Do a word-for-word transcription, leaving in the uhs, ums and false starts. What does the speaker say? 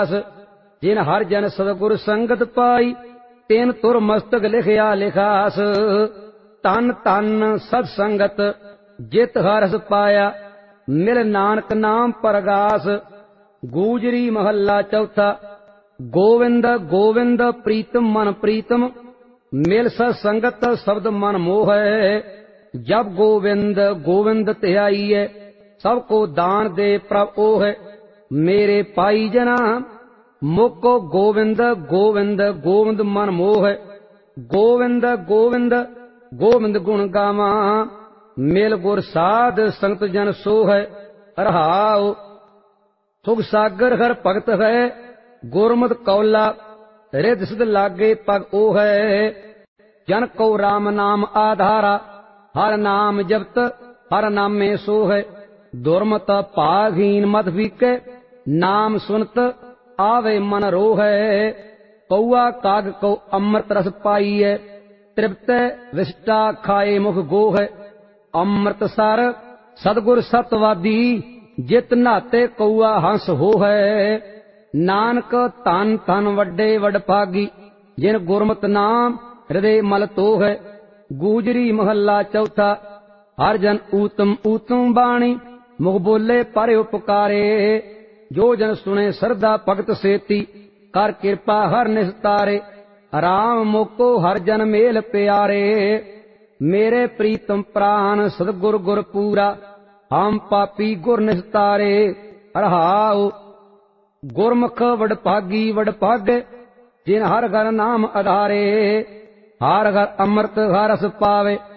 जिन हर जन सतगुर संगत पाई तेन तुर मस्तक लिखिया लिखास। तन तन सत संगत जित हरस पाया मिल नानक नाम परगास। गूजरी महला चौथा। गोविंद गोविंद प्रीतम मन प्रीतम मिल सत संगत शब्द मन मोह। जब गोविंद गोविंद ध्याईए सब को दान दे प्रभ ओह। मेरे पाई जना मुको गोविंद गोविंद गोविंद मन मोह। गोविंद गोविंद गोविंद गुण गावा मिल गुर साध संगत जन सोह। रहाओ सुख सागर हर भगत है गुरमत कौला रिद सिद्ध लागे पग ओ है। जन को राम नाम आधारा हर नाम जपत हर नामे सो है। दुर्मत भागहीन मत बीके नाम सुनत आवे मन रोह। कौआ काग को अमृत रस पाईए तृप्त विष्टा खाए मुख गोह। अमृत सर सतगुर सतवादी जित नाते कौआ हंस हो है। नानक धन धन वड्डे वडभागी जिन गुरमत नाम हृदय मल तो है। गूजरी महला चौथा। हर जन ऊतम ऊतम बाणी मुख बोले पर उपकारे। जो जन सुने श्रद्धा भगत सेती कर कृपा हर निस्तारे। राम मोको हर जन मेल प्यारे मेरे प्रीतम प्राण सतगुर गुर पूरा। हम पापी गुर निस्तारे। रहाओ गुरमुख वडभागी वडभागे जिन हर घर नाम आधारे। हर घर अमृत हर रस पावे